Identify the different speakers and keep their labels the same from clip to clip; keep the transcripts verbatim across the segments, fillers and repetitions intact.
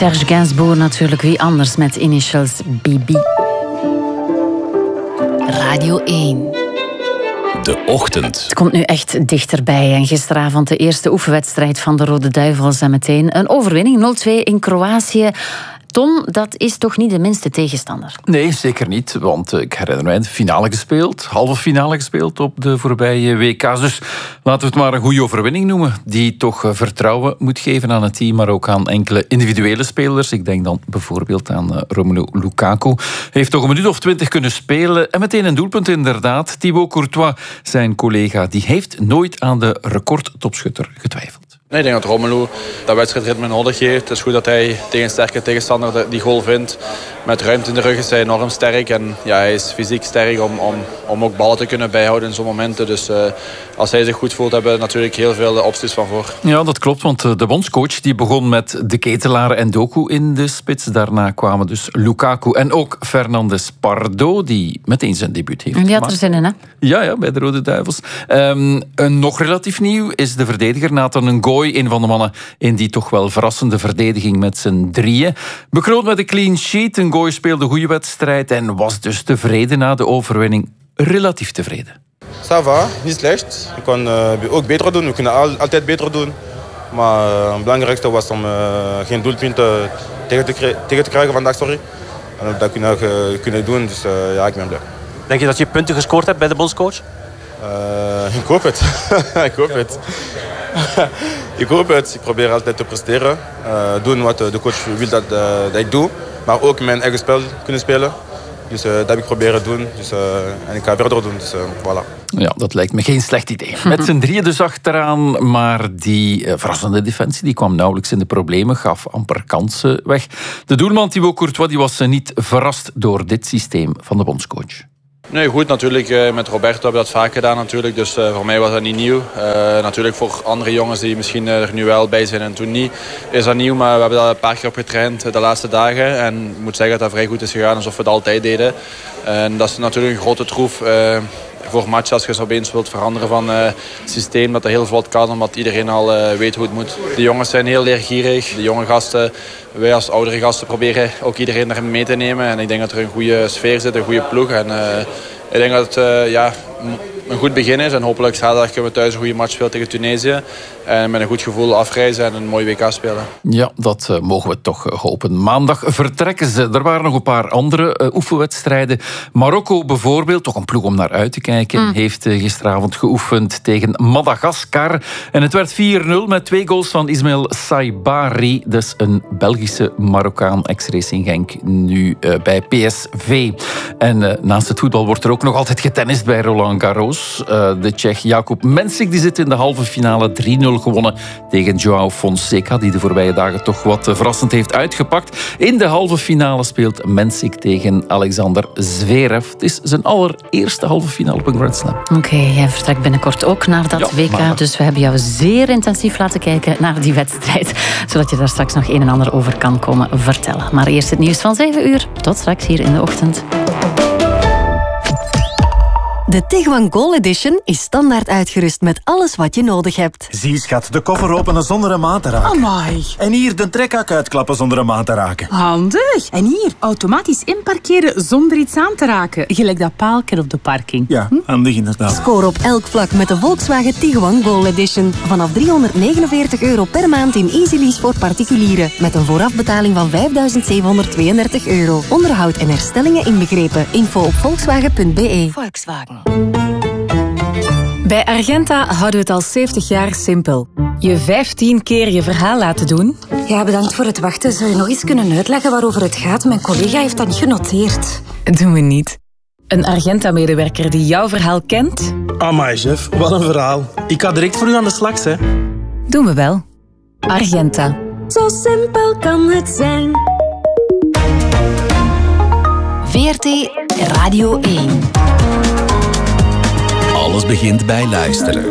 Speaker 1: Serge Gainsbourg natuurlijk, wie anders met initials B B. Radio één.
Speaker 2: De ochtend.
Speaker 1: Het komt nu echt dichterbij. En gisteravond de eerste oefenwedstrijd van de Rode Duivels en meteen een overwinning nul twee in Kroatië. Tom, dat is toch niet de minste tegenstander?
Speaker 3: Nee, zeker niet. Want ik herinner mij de finale gespeeld, halve finale gespeeld op de voorbije W K's. Dus laten we het maar een goede overwinning noemen. Die toch vertrouwen moet geven aan het team, maar ook aan enkele individuele spelers. Ik denk dan bijvoorbeeld aan Romelu Lukaku. Hij heeft toch een minuut of twintig kunnen spelen. En meteen een doelpunt inderdaad. Thibaut Courtois, zijn collega, die heeft nooit aan de recordtopschutter getwijfeld.
Speaker 4: Nee, ik denk dat Romelu dat wedstrijdritme nodig heeft. Het is goed dat hij tegen een sterke tegenstander die goal vindt. Met ruimte in de rug is hij enorm sterk. En ja, hij is fysiek sterk om, om, om ook ballen te kunnen bijhouden in zo'n momenten. Dus uh, als hij zich goed voelt, hebben we natuurlijk heel veel opties van voor.
Speaker 3: Ja, dat klopt, want de bondscoach die begon met de Ketelaar en Doku in de spits. Daarna kwamen dus Lukaku en ook Fernandes Pardo, die meteen zijn debuut heeft
Speaker 1: gemaakt.
Speaker 3: Die
Speaker 1: had er zin in, hè?
Speaker 3: Ja, ja, bij de Rode Duivels. Um, nog relatief nieuw is de verdediger Nathan Ngoy, een van de mannen in die toch wel verrassende verdediging met z'n drieën. Bekroond met een clean sheet. Ngoy speelde een goede wedstrijd en was dus tevreden na de overwinning. Relatief tevreden.
Speaker 5: Ça va, niet slecht. Je kon uh, ook beter doen. We kunnen al, altijd beter doen. Maar uh, het belangrijkste was om uh, geen doelpunten tegen te, tegen te krijgen vandaag. Sorry. En dat kunnen we uh, kunnen doen. Dus uh, ja, ik ben blij.
Speaker 6: Denk je dat je punten gescoord hebt bij de bondscoach?
Speaker 5: Uh, ik hoop het. ik hoop het. ik hoop het. Ik probeer altijd te presteren. Uh, doen wat de coach wil dat, uh, dat ik doe. Maar ook mijn eigen spel kunnen spelen. Dus uh, dat heb ik proberen te doen. Dus, uh, en ik ga verder doen. Dus uh, voilà.
Speaker 3: Ja, dat lijkt me geen slecht idee. Met z'n drieën dus achteraan. Maar die uh, verrassende defensie die kwam nauwelijks in de problemen. Gaf amper kansen weg. De doelman Thibaut Courtois die was niet verrast door dit systeem van de bondscoach.
Speaker 4: Nee, goed, natuurlijk. Met Roberto hebben we dat vaak gedaan natuurlijk. Dus uh, voor mij was dat niet nieuw. Uh, natuurlijk voor andere jongens die misschien er nu wel bij zijn en toen niet, is dat nieuw. Maar we hebben dat een paar keer op getraind de laatste dagen. En ik moet zeggen dat dat vrij goed is gegaan, alsof we het altijd deden. En dat is natuurlijk een grote troef uh, voor match als je zo opeens wilt veranderen van uh, het systeem. Dat er heel vlot kan, omdat iedereen al uh, weet hoe het moet. De jongens zijn heel leergierig. De jonge gasten, wij als oudere gasten proberen ook iedereen erin mee te nemen. En ik denk dat er een goede sfeer zit, een goede ploeg. En uh, ik denk dat het uh, ja, een goed begin is. En hopelijk zaterdag kunnen we thuis een goede match spelen tegen Tunesië. En met een goed gevoel afreizen en een mooi W K spelen.
Speaker 3: Ja, dat uh, mogen we toch hopen. Maandag vertrekken ze. Er waren nog een paar andere uh, oefenwedstrijden. Marokko bijvoorbeeld, toch een ploeg om naar uit te kijken, mm. heeft uh, gisteravond geoefend tegen Madagaskar. En het werd vier nul met twee goals van Ismail Saibari. Dus een Belgische Marokkaan, ex-Racing Genk, nu uh, bij P S V. En uh, naast het voetbal wordt er ook nog altijd getennist bij Roland Garros. Uh, de Tsjech Jakub Mensik die zit in de halve finale, drie nul gewonnen tegen Joao Fonseca, die de voorbije dagen toch wat verrassend heeft uitgepakt. In de halve finale speelt Mensik tegen Alexander Zverev. Het is zijn allereerste halve finale op een Grand Slam.
Speaker 1: Oké, okay, jij vertrekt binnenkort ook naar dat ja, W K, maandag. Dus we hebben jou zeer intensief laten kijken naar die wedstrijd, zodat je daar straks nog een en ander over kan komen vertellen. Maar eerst het nieuws van zeven uur. Tot straks hier in de ochtend.
Speaker 7: De Tiguan Goal Edition is standaard uitgerust met alles wat je nodig hebt.
Speaker 8: Zie schat, de koffer openen zonder een maat te raken.
Speaker 9: Amai.
Speaker 8: En hier de trekhak uitklappen zonder een maat te raken.
Speaker 9: Handig. En hier automatisch inparkeren zonder iets aan te raken. Gelijk dat paalken op de parking.
Speaker 8: Ja, hm? handig inderdaad.
Speaker 7: Score op elk vlak met de Volkswagen Tiguan Goal Edition. Vanaf driehonderdnegenenveertig euro per maand in easy lease voor particulieren. Met een voorafbetaling van vijfduizend zevenhonderdtweeëndertig euro. Onderhoud en herstellingen inbegrepen. Info op volkswagen punt b e. Volkswagen.
Speaker 10: Bij Argenta houden we het al zeventig jaar simpel. Je vijftien keer je verhaal laten doen.
Speaker 11: Ja, bedankt voor het wachten. Zou je nog eens kunnen uitleggen waarover het gaat? Mijn collega heeft dat niet genoteerd.
Speaker 10: Doen we niet. Een Argenta-medewerker die jouw verhaal kent.
Speaker 12: Amai, chef. Wat een verhaal. Ik ga direct voor u aan de slag, hè.
Speaker 10: Doen we wel. Argenta.
Speaker 11: Zo simpel kan het zijn.
Speaker 7: V R T Radio één.
Speaker 2: Alles begint bij luisteren.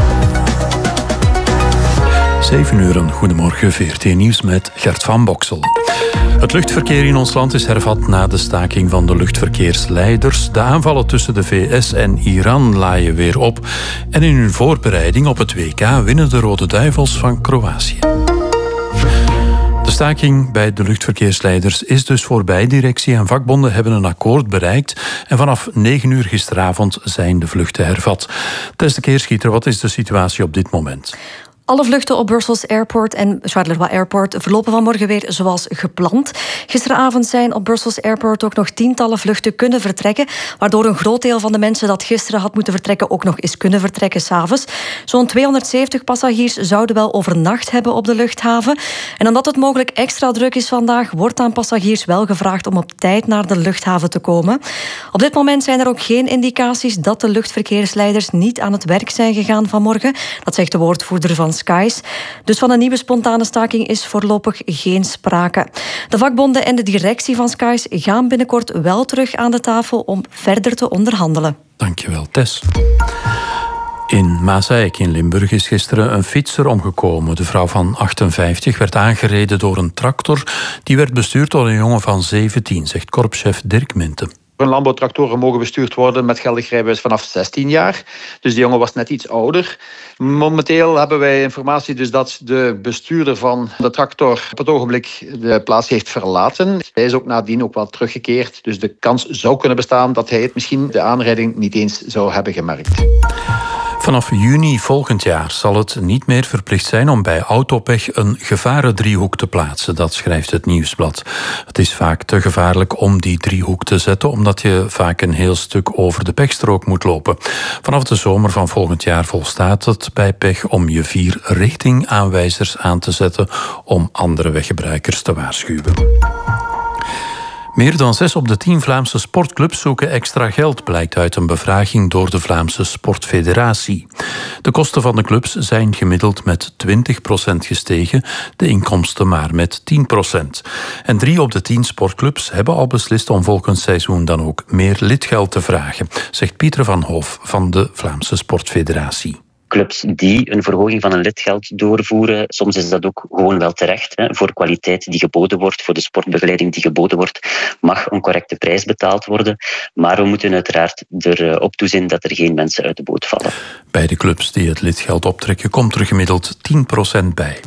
Speaker 13: zeven uur, een goedemorgen, V R T Nieuws met Gert van Boksel. Het luchtverkeer in ons land is hervat na de staking van de luchtverkeersleiders. De aanvallen tussen de V S en Iran laaien weer op. En in hun voorbereiding op het W K winnen de Rode Duivels van Kroatië. De staking bij de luchtverkeersleiders is dus voorbij. Directie en vakbonden hebben een akkoord bereikt. En vanaf negen uur gisteravond zijn de vluchten hervat. Tess de Keerschieter, wat is de situatie op dit moment?
Speaker 14: Alle vluchten op Brussels Airport en Charleroi Airport verlopen vanmorgen weer zoals gepland. Gisteravond zijn op Brussels Airport ook nog tientallen vluchten kunnen vertrekken, waardoor een groot deel van de mensen dat gisteren had moeten vertrekken ook nog eens kunnen vertrekken 's avonds. Zo'n tweehonderdzeventig passagiers zouden wel overnacht hebben op de luchthaven. En omdat het mogelijk extra druk is vandaag, wordt aan passagiers wel gevraagd om op tijd naar de luchthaven te komen. Op dit moment zijn er ook geen indicaties dat de luchtverkeersleiders niet aan het werk zijn gegaan vanmorgen. Dat zegt de woordvoerder van Skies. Dus van een nieuwe spontane staking is voorlopig geen sprake. De vakbonden en de directie van Skies gaan binnenkort wel terug aan de tafel om verder te onderhandelen.
Speaker 13: Dankjewel, Tess. In Maaseik in Limburg is gisteren een fietser omgekomen. De vrouw van achtenvijftig werd aangereden door een tractor. Die werd bestuurd door een jongen van zeventien, zegt korpschef Dirk Minten.
Speaker 15: Landbouwtractoren mogen bestuurd worden met geldig rijbewijs vanaf zestien jaar. Dus die jongen was net iets ouder. Momenteel hebben wij informatie dus dat de bestuurder van de tractor op het ogenblik de plaats heeft verlaten. Hij is ook nadien ook wel teruggekeerd. Dus de kans zou kunnen bestaan dat hij het misschien de aanrijding niet eens zou hebben gemerkt.
Speaker 13: Vanaf juni volgend jaar zal het niet meer verplicht zijn om bij autopech een gevarendriehoek te plaatsen. Dat schrijft het Nieuwsblad. Het is vaak te gevaarlijk om die driehoek te zetten, omdat je vaak een heel stuk over de pechstrook moet lopen. Vanaf de zomer van volgend jaar volstaat het bij pech om je vier richtingaanwijzers aan te zetten om andere weggebruikers te waarschuwen. Meer dan zes op de tien Vlaamse sportclubs zoeken extra geld, blijkt uit een bevraging door de Vlaamse Sportfederatie. De kosten van de clubs zijn gemiddeld met twintig procent gestegen, de inkomsten maar met tien procent. En drie op de tien sportclubs hebben al beslist om volgend seizoen dan ook meer lidgeld te vragen, zegt Pieter van Hoof van de Vlaamse Sportfederatie.
Speaker 16: Clubs die een verhoging van hun lidgeld doorvoeren, soms is dat ook gewoon wel terecht. Hè. Voor kwaliteit die geboden wordt, voor de sportbegeleiding die geboden wordt, mag een correcte prijs betaald worden. Maar we moeten uiteraard erop toezien dat er geen mensen uit de boot vallen.
Speaker 13: Bij de clubs die het lidgeld optrekken komt er gemiddeld tien procent bij.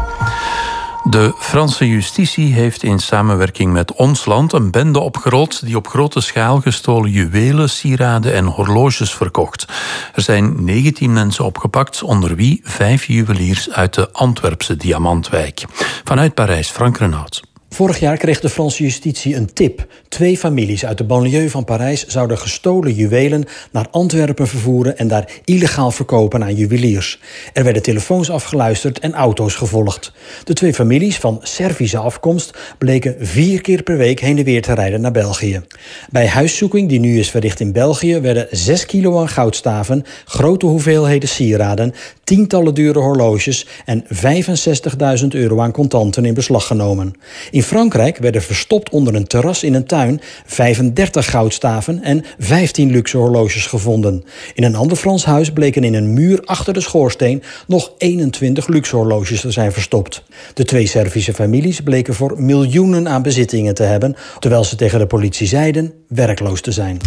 Speaker 13: De Franse justitie heeft in samenwerking met Ons Land een bende opgerold die op grote schaal gestolen juwelen, sieraden en horloges verkocht. Er zijn negentien mensen opgepakt, onder wie vijf juweliers uit de Antwerpse Diamantwijk. Vanuit Parijs, Frank Renaud.
Speaker 17: Vorig jaar kreeg de Franse justitie een tip. Twee families uit de banlieue van Parijs zouden gestolen juwelen naar Antwerpen vervoeren en daar illegaal verkopen aan juweliers. Er werden telefoons afgeluisterd en auto's gevolgd. De twee families van Servische afkomst bleken vier keer per week heen en weer te rijden naar België. Bij huiszoeking die nu is verricht in België werden zes kilo aan goudstaven, grote hoeveelheden sieraden, tientallen dure horloges en vijfenzestigduizend euro aan contanten in beslag genomen. In Frankrijk werden verstopt onder een terras in een tuin vijfendertig goudstaven en vijftien luxe horloges gevonden. In een ander Frans huis bleken in een muur achter de schoorsteen nog eenentwintig luxe horloges te zijn verstopt. De twee Servische families bleken voor miljoenen aan bezittingen te hebben, terwijl ze tegen de politie zeiden werkloos te zijn.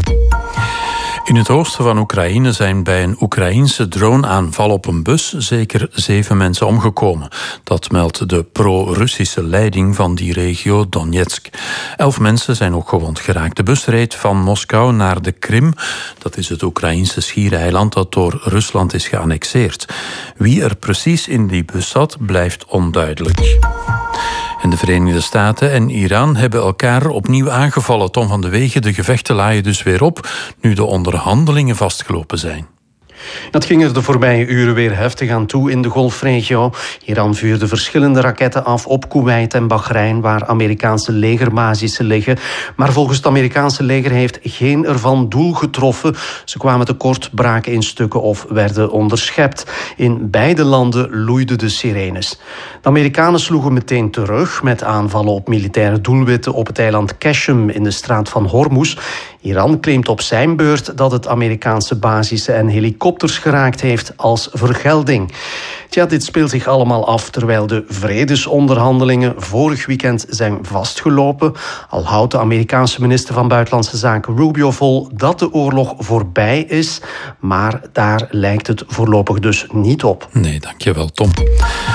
Speaker 13: In het oosten van Oekraïne zijn bij een Oekraïense droneaanval op een bus zeker zeven mensen omgekomen. Dat meldt de pro-Russische leiding van die regio Donetsk. Elf mensen zijn ook gewond geraakt. De bus reed van Moskou naar de Krim. Dat is het Oekraïense schiereiland dat door Rusland is geannexeerd. Wie er precies in die bus zat, blijft onduidelijk. En de Verenigde Staten en Iran hebben elkaar opnieuw aangevallen. Tom van de Wegen, de gevechten laaien dus weer op, nu de onderhandelingen vastgelopen zijn.
Speaker 18: Dat ging er de voorbije uren weer heftig aan toe in de golfregio. Iran vuurde verschillende raketten af op Kuwait en Bahrein, waar Amerikaanse legerbasissen liggen. Maar volgens het Amerikaanse leger heeft geen ervan doel getroffen. Ze kwamen tekort, braken in stukken of werden onderschept. In beide landen loeiden de sirenes. De Amerikanen sloegen meteen terug met aanvallen op militaire doelwitten op het eiland Qashem in de straat van Hormuz. Iran claimt op zijn beurt dat het Amerikaanse basissen en helikopters geraakt heeft als vergelding. Tja, dit speelt zich allemaal af terwijl de vredesonderhandelingen vorig weekend zijn vastgelopen. Al houdt de Amerikaanse minister van Buitenlandse Zaken Rubio vol dat de oorlog voorbij is. Maar daar lijkt het voorlopig dus niet op.
Speaker 13: Nee, dankjewel Tom.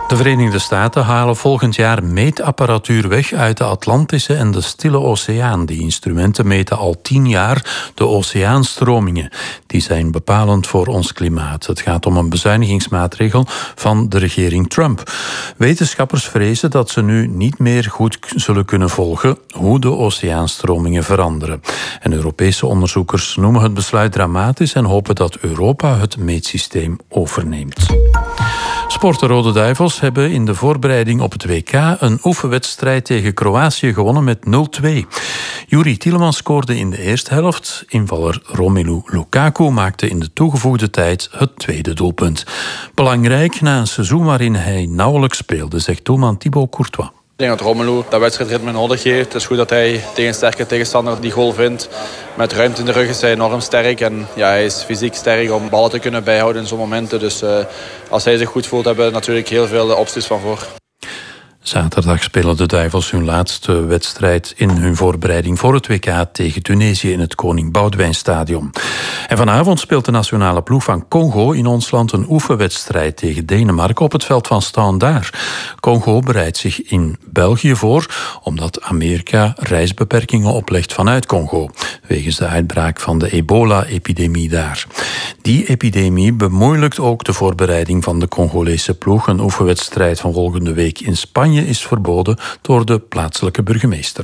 Speaker 13: De Verenigde Staten halen volgend jaar meetapparatuur weg uit de Atlantische en de Stille Oceaan. Die instrumenten meten al tien jaar de oceaanstromingen. Die zijn bepalend voor ons klimaat. Het gaat om een bezuinigingsmaatregel van de regering Trump. Wetenschappers vrezen dat ze nu niet meer goed zullen kunnen volgen hoe de oceaanstromingen veranderen. En Europese onderzoekers noemen het besluit dramatisch en hopen dat Europa het meetsysteem overneemt. Sport de Rode Duivels hebben in de voorbereiding op het W K een oefenwedstrijd tegen Kroatië gewonnen met nul twee. Juri Tielemans scoorde in de eerste helft. Invaller Romelu Lukaku maakte in de toegevoegde tijd het tweede doelpunt. Belangrijk na een seizoen waarin hij nauwelijks speelde, zegt doelman Thibaut Courtois.
Speaker 4: Ik denk dat Romelu dat wedstrijdritme nodig heeft. Het is goed dat hij tegen een sterke tegenstander die goal vindt. Met ruimte in de rug is hij enorm sterk. En ja, hij is fysiek sterk om ballen te kunnen bijhouden in zo'n momenten. Dus uh, als hij zich goed voelt, hebben we natuurlijk heel veel opties van voor.
Speaker 13: Zaterdag spelen de Duivels hun laatste wedstrijd in hun voorbereiding voor het W K tegen Tunesië in het Koning Boudewijnstadion. En vanavond speelt de nationale ploeg van Congo in ons land een oefenwedstrijd tegen Denemarken op het veld van Standaard. Congo bereidt zich in België voor omdat Amerika reisbeperkingen oplegt vanuit Congo, wegens de uitbraak van de ebola-epidemie daar. Die epidemie bemoeilijkt ook de voorbereiding van de Congolese ploeg. Een oefenwedstrijd van volgende week in Spanje is verboden door de plaatselijke burgemeester.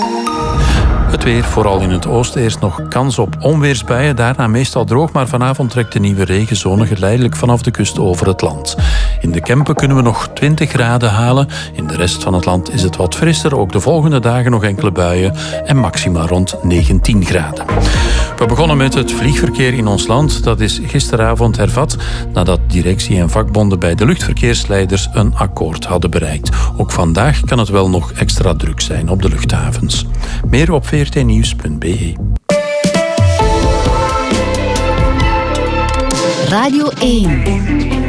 Speaker 13: Het weer, vooral in het oosten, eerst nog kans op onweersbuien. Daarna meestal droog, maar vanavond trekt de nieuwe regenzone geleidelijk vanaf de kust over het land. In de Kempen kunnen we nog twintig graden halen. In de rest van het land is het wat frisser. Ook de volgende dagen nog enkele buien en maxima rond negentien graden. We begonnen met het vliegverkeer in ons land. Dat is gisteravond hervat nadat directie en vakbonden bij de luchtverkeersleiders een akkoord hadden bereikt. Ook vandaag kan het wel nog extra druk zijn op de luchthavens. Meer op v r t nieuws punt b e.
Speaker 7: Radio één.